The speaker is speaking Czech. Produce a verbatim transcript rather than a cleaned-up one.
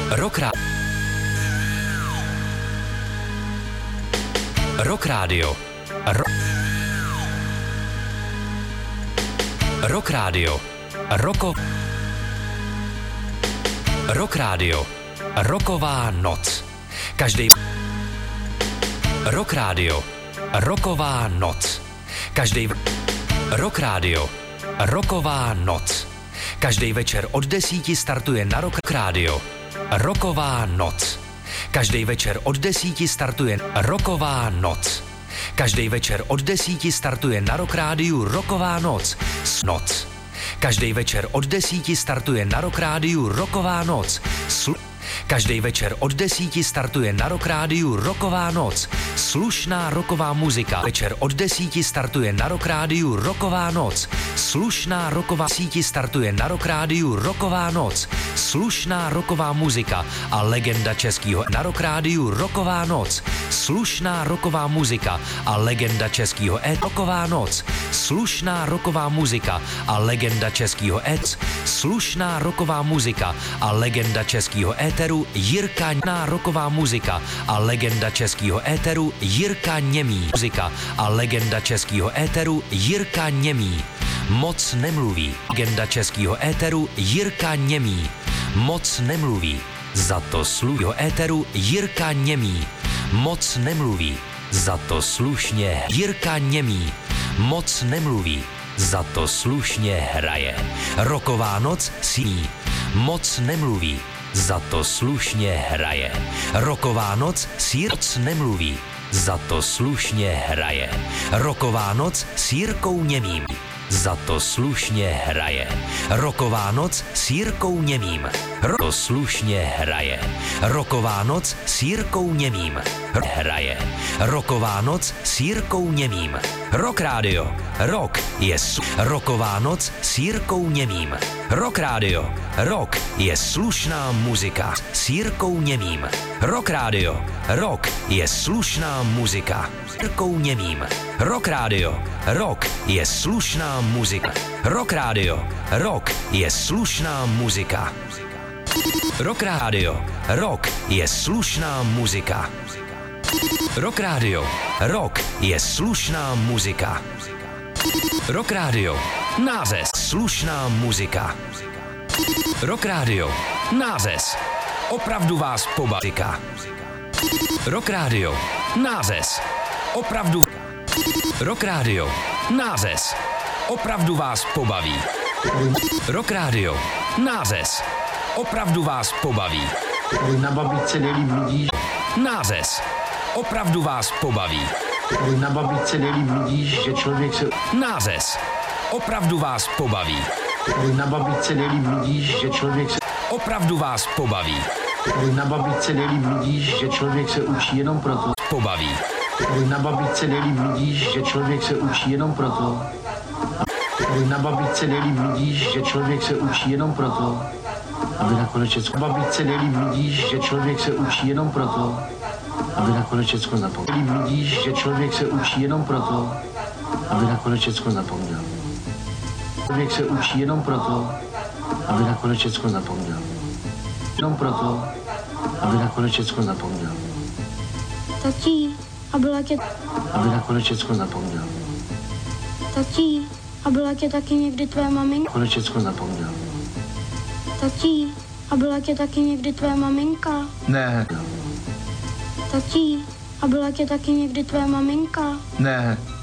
Rock Ra- Rock Radio. Ro- Rock Radio. Roko... Rock Radio. Roková noc. Každý... Rock Radio. Roková noc. Každý... Rock Radio. Roková noc. Každý večer od desíti startuje na Rock Radio. Roková noc. Každý večer od desíti startuje Roková noc. Každý večer od desíti startuje na Rock Rádiu Roková noc. Noc. Každý večer od desíti startuje na Rock Rádiu Roková noc. Slu- Každý večer od desíti startuje na Rock Rádiu Roková noc. Slušná roková muzika. Večer od desíti startuje na Rock Rádiu Roková noc. Slušná roková síti startuje na Rock Rádiu Roková noc. Slušná roková muzika a legenda českého na Rock Rádiu Roková noc. Slušná roková muzika a legenda českého e Roková noc. Slušná roková muzika a legenda českého e Slušná roková muzika a legenda českého éteru Jirka Ná roková muzika a legenda českého éteru Jirka Němý. Muzika a legenda českého éteru Jirka Němý. Moc nemluví. Legenda českého éteru Jirka Němý. Moc nemluví. Za to slušného éteru Jirka Němý. Moc nemluví. Za to slušně Jirka Němý. Moc nemluví. Za to slušně hraje. Roková noc síní. Moc nemluví. Za to slušně hraje. Roková noc sírc nemluví. Za to slušně hraje. Roková noc s Jirkou Němým. Za to slušně hraje. Roková noc s Jirkou Němým. To slušně hraje. Roková noc s Jirkou Němým. Hraje. Roková noc s Jirkou Němým. Rock Radio. Rock je su- Roková noc s Jirkou Němým. Rock Radio. Rock je slušná muzika s Jirkou Němým. Rock Radio. Rock je slušná muzika s Jirkou Němým. Rock Radio. Rock je slušná muzika. Rock Radio. Rock je slušná muzika. Rock Radio. Rock je slušná muzika. Rock Radio. Rock je slušná muzika. Rock Radio. Nářez. Slušná muzika. Rock Radio. Nářez. Opravdu vás pobaví. Rock Radio. Nářez. Opravdu. Rock Radio. Nářez. Opravdu vás pobaví. Rock Radio. Nářez. Opravdu vás pobaví. Na babičce nejlíp vidíš. Nářez. Opravdu vás pobaví. Na babičce nejlíp vidíš, že člověk se... Nářez. Opravdu vás pobaví. Na babičce nejlíp vidíš, že člověk se... Opravdu vás pobaví. Na babičce nejlíp vidíš, že člověk se učí jenom proto. Pobaví. Na babičce nejlíp vidíš, že člověk se učí jenom proto. Na babičce nejlíp vidíš, že člověk se učí jenom proto. Aby nakonec Česko... Babičce nejlíp vidíš, že člověk se učí jenom proto. Aby nakonec Česko zapomněl. Nejlíp vidíš, že člověk se učí jenom proto. Aby nakonec Česko zapomněl. Člověk se učí jenom proto. Aby nakonec Česko zapomněl. Jenom proto. Aby nakonec Česko zapomněl. Tatí, a byla tě... Aby nakonec Česko zapomněl. Tatí, a byla tě taky někdy tvé maminka? Nakonec Česko zapomněl. Tatí, a byla tě taky někdy tvé maminka? Ne. Tatí, a byla tě taky někdy tvé maminka? Ne.